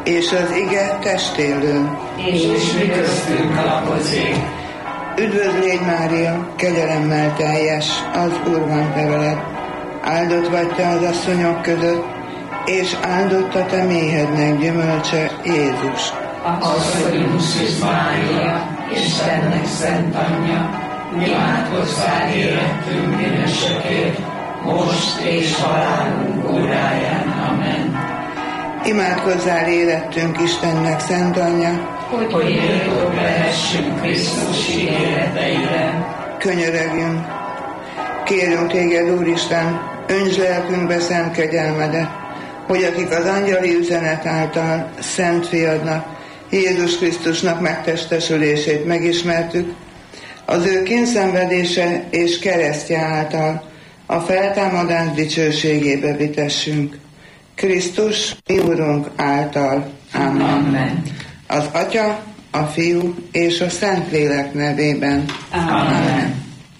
és az ige testélő, és mi köztünk lakozik. Üdvözl légy, Mária, kegyelemmel teljes, az Úr van te veled. Áldott vagy te az asszonyok között, és áldott a te méhednek gyümölcse, Jézus. Asszonyunk Szűz Mária, Istennek szent anyja, imádkozzál érettünk bűnösökért, most és halálunk óráján. Amen. Imádkozzál érettünk Istennek szent anyja, hogy méltók lehessünk Krisztus ígéreteire. Könyörögjünk. Kérünk téged, Úristen, öntsd lelkünkbe szent kegyelmedet, hogy akik az angyali üzenet által szent fiadnak, Jézus Krisztusnak megtestesülését megismertük, az ő kényszenvedése és keresztje által a feltámadás dicsőségébe vitessünk. Krisztus, mi Úrunk által. Amen. Amen. Az Atya, a Fiú és a Szentlélek nevében. Amen.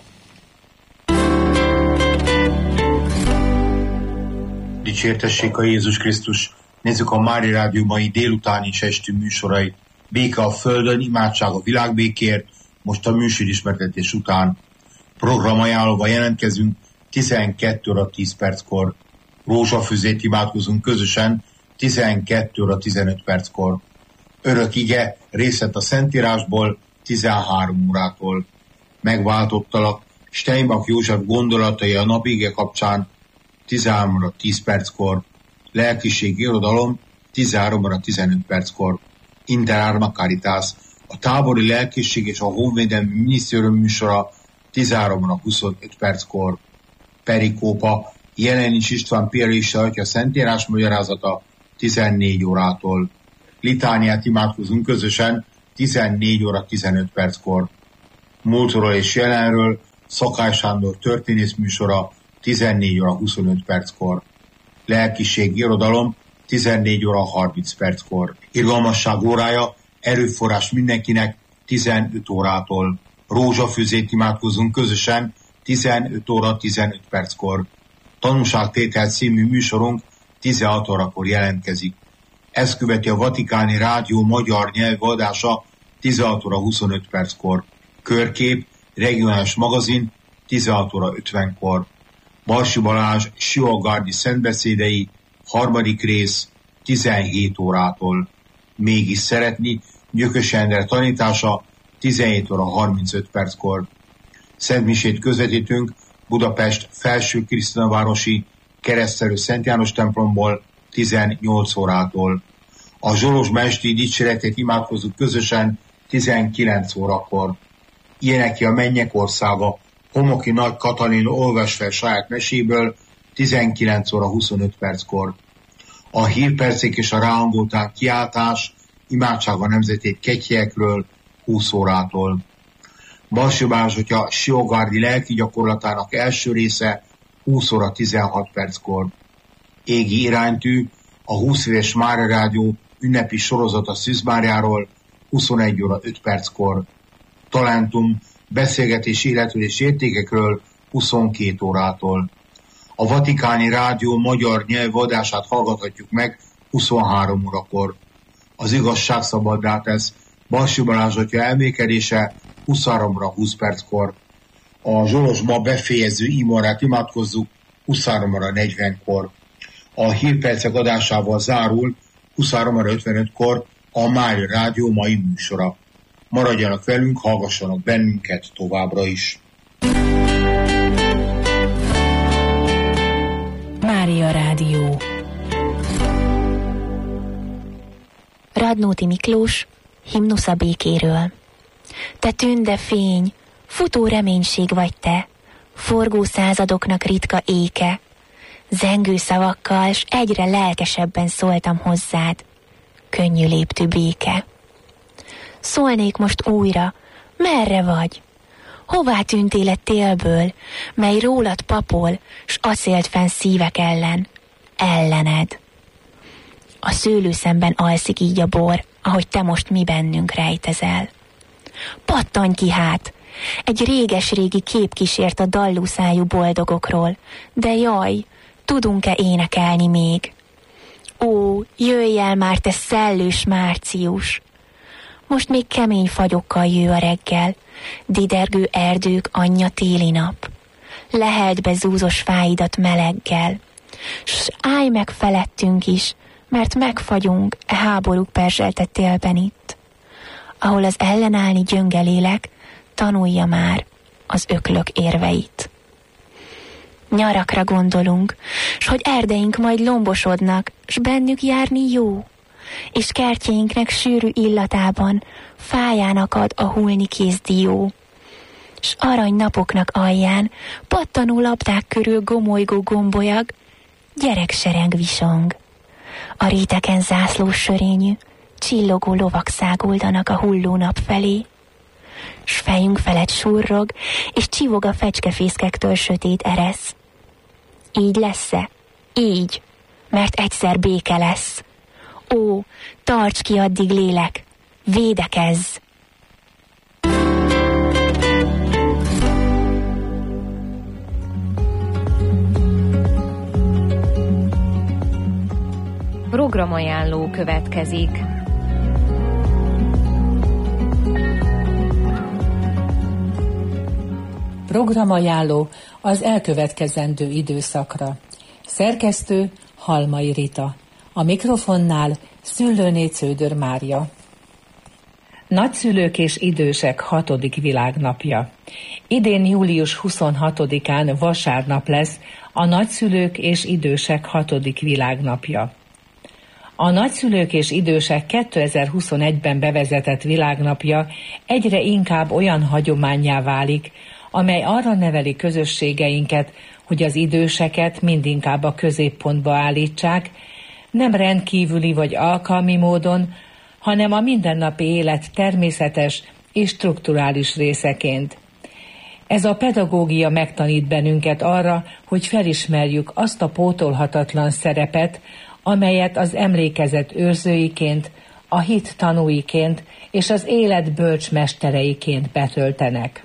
Dicsértessék a Jézus Krisztus! Nézzük a Mária Rádió mai délutáni és esti műsorait. Béke a földön, imádság a világbékért, most a műsorismertetés után. Programajánlóval jelentkezünk 12 óra 10 perckor. Rózsafüzét imádkozunk közösen 12 óra 15 perckor. Örök ige, részlet a Szentírásból 13 órától. Megváltottalak, Steinbach József gondolatai a napige kapcsán 13 óra 10 perckor. Lelkiség irodalom 13 óra 15 perckor. Inter Arma Caritas, a tábori lelkiség és a honvédelmi minisztérium műsora 13 óra 25 perckor. Perikópa, Jelenics István Piarista atya Szentírás magyarázata 14 órától. Litániát imádkozunk közösen 14 óra 15 perckor. Múltról és jelenről Szakály Sándor történész műsora 14 óra 25 perckor. Lelkiség irodalom 14 óra 30 perckor. Irgalmasság órája, erőforrás mindenkinek 15 órától. Rózsafüzét imádkozunk közösen 15 óra 15 perckor. Tanúságtétel című műsorunk 16 órakor jelentkezik. Ezt követi a Vatikáni Rádió magyar nyelvű adása 16 óra 25 perckor. Körkép, regionális magazin 16 óra 50-kor. Barsi Balázs Siógárdi szentbeszédei, 3. rész 17 órától. Mégis szeretni, Gyökös Endre tanítása 17 óra 35 perckor. Szentmisét közvetítünk Budapest Felső Krisztinavárosi Keresztelő Szent János templomból 18 órától. A Zsolozsma esti dicséretet imádkozunk közösen 19 órakor. Ilyeneki a mennyek országa, Homoki Nagy Katalin olvas fel saját meséből 19 óra 25 perckor. A hírpercek és a ráhangoltán kiáltás, imádság a nemzetét Kegyhelyekről 20 órától. Barsi Balázs atya Siógárdi lelki gyakorlatának első része 20 óra 16 perckor. Égi iránytű, a 20 éves Mária Rádió ünnepi sorozata Szűz Máriáról 21 óra 5 perckor. Talentum, beszélgetés életről és értékekről 22 órától. A Vatikáni Rádió magyar nyelvű adását hallgathatjuk meg 23 órakor. Az igazság szabaddá tesz, Barsi Balázs atya elmékedése 23 óra 20 perckor. A Zsolozsma befejező imorát imádkozzuk 23 óra 40-kor. A hírpercek adásával zárul 23 óra 55-kor a Mária Rádió mai műsora. Maradjanak velünk, hallgassanak bennünket továbbra is. Mária Rádió. Radnóti Miklós, himnusz a békéről. Te tünde fény, futó reménység vagy te, forgó századoknak ritka éke. Zengő szavakkal, s egyre lelkesebben szóltam hozzád, könnyű léptű béke. Szólnék most újra, merre vagy? Hová tűntél a télből, mely rólad papol, s acélt fenn szívek ellen, ellened? A szőlőszemben alszik így a bor, ahogy te most mi bennünk rejtezel. Pattanj ki hát! Egy réges-régi kép kísért a dallú szájú boldogokról, de jaj, tudunk-e énekelni még? Ó, jöjj el már, te szellős március! Most még kemény fagyokkal jő a reggel, didergő erdők anyja téli nap. Leheld be zúzos fáidat meleggel, s állj meg felettünk is, mert megfagyunk e háborúk perzselte télben itt. Ahol az ellenállni gyönge lélek tanulja már az öklök érveit. Nyarakra gondolunk, s hogy erdeink majd lombosodnak, s bennük járni jó, és kertjeinknek sűrű illatában fáján akad a hullni kész dió, s arany napoknak alján pattanó labdák körül gomolygó gombolyag, gyereksereng visong. A réteken zászlós sörényű, csillogó lovak száguldanak a hulló nap felé, s fejünk felett surrog, és csivog a fecskefészkektől sötét eresz. Így lesz-e? Így, mert egyszer béke lesz. Ó, tarts ki addig lélek, védekezz! Programajánló következik. Programajánló az elkövetkezendő időszakra. Szerkesztő Halmai Rita. A mikrofonnál Szüllőné Cződör Mária. Nagyszülők és idősek 6. világnapja. Idén július 26-án vasárnap lesz a nagyszülők és idősek 6. világnapja. A nagyszülők és idősek 2021-ben bevezetett világnapja egyre inkább olyan hagyománnyá válik, amely arra neveli közösségeinket, hogy az időseket mindinkább a középpontba állítsák, nem rendkívüli vagy alkalmi módon, hanem a mindennapi élet természetes és strukturális részeként. Ez a pedagógia megtanít bennünket arra, hogy felismerjük azt a pótolhatatlan szerepet, amelyet az emlékezet őrzőiként, a hit tanúiként és az élet bölcsmestereiként betöltenek.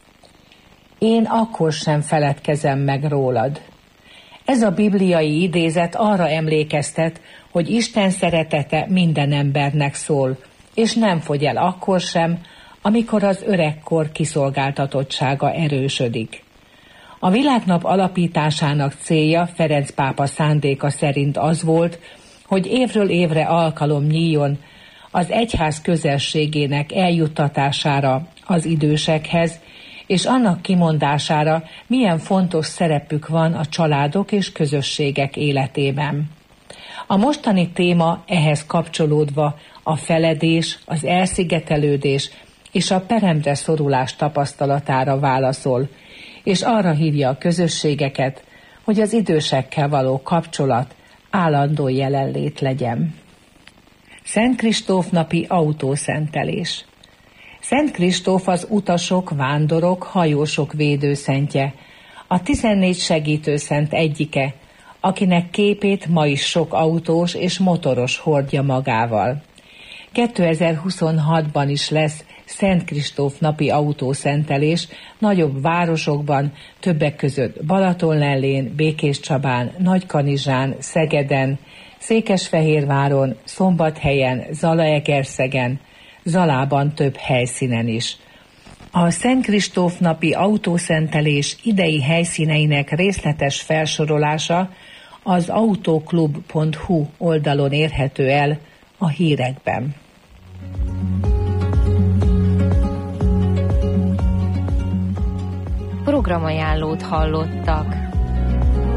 Én akkor sem feledkezem meg rólad. Ez a bibliai idézet arra emlékeztet, hogy Isten szeretete minden embernek szól, és nem fogy el akkor sem, amikor az öregkor kiszolgáltatottsága erősödik. A világnap alapításának célja Ferenc pápa szándéka szerint az volt, hogy évről évre alkalom nyíljon az egyház közelségének eljuttatására az idősekhez, és annak kimondására, milyen fontos szerepük van a családok és közösségek életében. A mostani téma ehhez kapcsolódva a feledés, az elszigetelődés és a peremre szorulás tapasztalatára válaszol, és arra hívja a közösségeket, hogy az idősekkel való kapcsolat állandó jelenlét legyen. Szent Kristóf napi autószentelés. Szent Kristóf az utasok, vándorok, hajósok védőszentje, a 14 segítőszent egyike, akinek képét ma is sok autós és motoros hordja magával. 2026-ban is lesz Szent Kristóf napi autószentelés nagyobb városokban, többek között Balatonlellén, Békéscsabán, Nagykanizsán, Szegeden, Székesfehérváron, Szombathelyen, Zalaegerszegen, Zalában több helyszínen is. A Szent Kristóf napi autószentelés idei helyszíneinek részletes felsorolása az autoklub.hu oldalon érhető el a hírekben. Programajánlót hallottak.